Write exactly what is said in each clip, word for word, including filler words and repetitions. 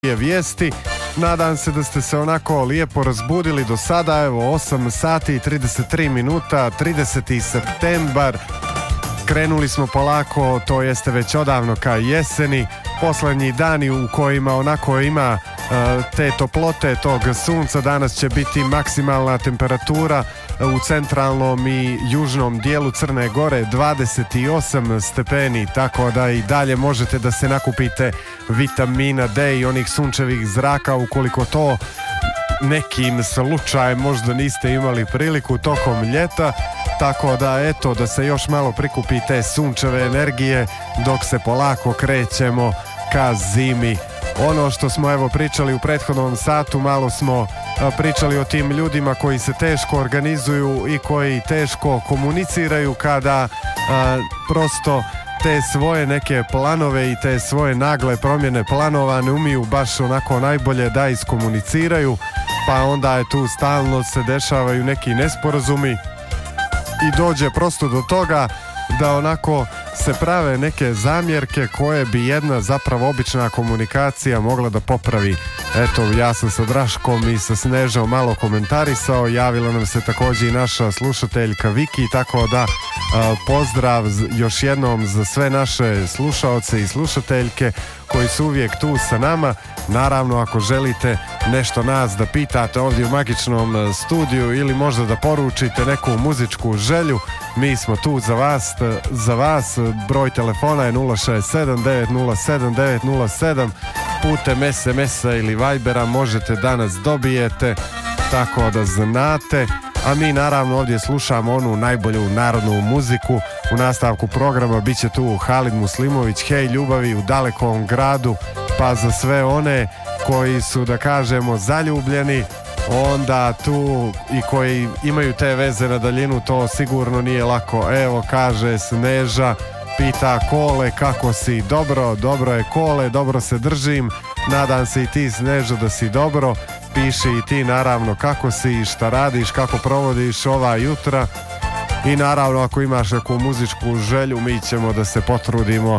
vijesti. Nadam se da ste se onako lijepo razbudili do sada. Evo osam sati i trideset tri minuta, trideseti septembar. Krenuli smo polako, to jeste već odavno ka jeseni. Posljednji dani u kojima onako ima uh, te toplote, tog sunca. Danas će biti maksimalna temperatura u centralnom i južnom dijelu Crne Gore dvadeset osam stepeni, tako da i dalje možete da se nakupite vitamina D i onih sunčevih zraka ukoliko to nekim slučajem možda niste imali priliku tokom ljeta. Tako da eto, da se još malo prikupi te sunčeve energije dok se polako krećemo ka zimi. Ono što smo evo pričali u prethodnom satu, malo smo a, pričali o tim ljudima koji se teško organizuju i koji teško komuniciraju kada a, prosto te svoje neke planove i te svoje nagle promjene planova ne umiju baš onako najbolje da iskomuniciraju, pa onda je tu stalno se dešavaju neki nesporazumi i dođe prosto do toga da onako se prave neke zamjerke koje bi jedna zapravo obična komunikacija mogla da popravi. Eto, ja sam sa Draškom i sa Snežom malo komentarisao, javila nam se također i naša slušateljka Viki, tako da a, pozdrav još jednom za sve naše slušaoce i slušateljke koji su uvijek tu sa nama. Naravno, ako želite nešto nas da pitate ovdje u magičnom studiju ili možda da poručite neku muzičku želju, mi smo tu za vas, za vas. Broj telefona je nula šest sedam devet nula sedam devet nula sedam, putem es em es-a ili Vibera možete da nas dobijete, tako da znate. A mi naravno ovdje slušamo onu najbolju narodnu muziku. U nastavku programa bit će tu Halid Muslimović, Hej ljubavi u dalekom gradu, pa za sve one koji su, da kažemo, zaljubljeni, onda tu i koji imaju te veze na daljinu, to sigurno nije lako. Evo, kaže Sneža, pita Kole kako si. Dobro, dobro je Kole, dobro se držim. Nadam se i ti, Snežo, da si dobro. Piši i ti naravno kako si, šta radiš, kako provodiš ova jutra. I naravno ako imaš neku muzičku želju, mi ćemo da se potrudimo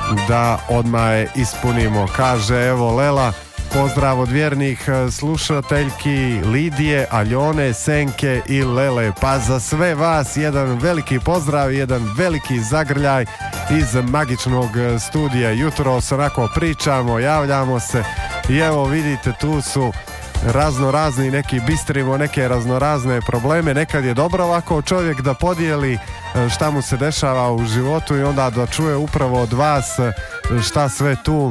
da odmah je ispunimo. Kaže evo Lela, pozdrav od vjernih slušateljki Lidije, Aljone, Senke i Lele. Pa za sve vas jedan veliki pozdrav, jedan veliki zagrljaj iz magičnog studija. Jutros onako pričamo, javljamo se i evo vidite, tu su razno razni neki bistrimo, neke raznorazne probleme. Nekad je dobro ovako čovjek da podijeli šta mu se dešava u životu i onda da čuje upravo od vas šta sve tu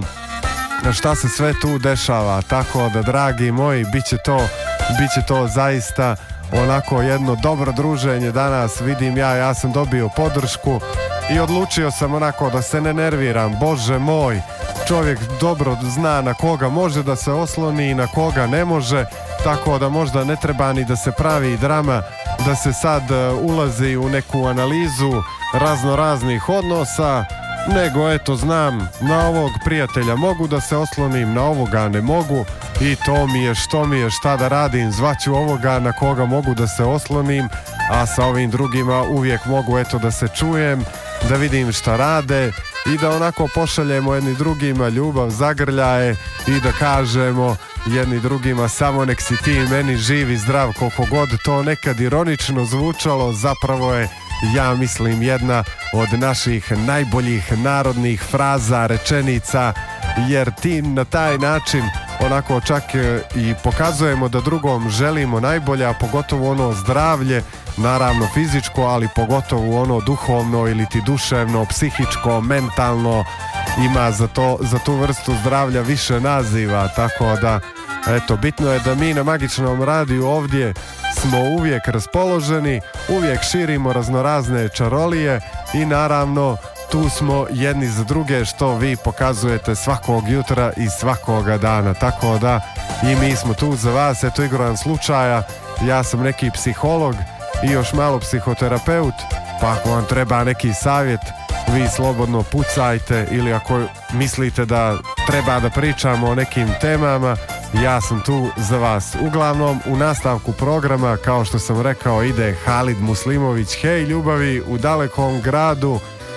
šta se sve tu dešava. Tako da, dragi moji, bit će to, bit će to zaista onako jedno dobro druženje danas. Vidim ja, ja sam dobio podršku i odlučio sam onako da se ne nerviram. Bože moj, čovjek dobro zna na koga može da se osloni i na koga ne može, tako da možda ne treba ni da se pravi drama, da se sad ulazi u neku analizu razno raznih odnosa, nego eto znam, na ovog prijatelja mogu da se oslonim, na ovoga ne mogu i to mi je što mi je, šta da radim, zvaću ovoga na koga mogu da se oslonim, a sa ovim drugima uvijek mogu eto da se čujem, da vidim šta rade i da onako pošaljemo jedni drugima ljubav, zagrljaje i da kažemo jedni drugima samo nek si ti meni živ i zdrav. Koliko god to nekad ironično zvučalo, zapravo je, ja mislim, jedna od naših najboljih narodnih fraza, rečenica, jer ti na taj način onako čak i pokazujemo da drugom želimo najbolje, a pogotovo ono zdravlje, naravno fizičko, ali pogotovo ono duhovno ili ti duševno, psihičko, mentalno, ima za, to, za tu vrstu zdravlja više naziva, tako da eto, bitno je da mi na Magičnom radiju ovdje smo uvijek raspoloženi, uvijek širimo raznorazne čarolije i naravno tu smo jedni za druge, što vi pokazujete svakog jutra i svakoga dana, tako da i mi smo tu za vas. Eto, igram slučaja, ja sam neki psiholog i još malo psihoterapeut, pa ako vam treba neki savjet, vi slobodno pucajte, ili ako mislite da treba da pričamo o nekim temama, ja sam tu za vas. Uglavnom, u nastavku programa, kao što sam rekao, ide Halid Muslimović, Hej ljubavi u dalekom gradu,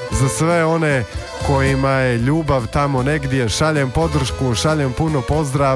za sve one kojima je ljubav tamo negdje, šaljem podršku, šaljem puno pozdrava.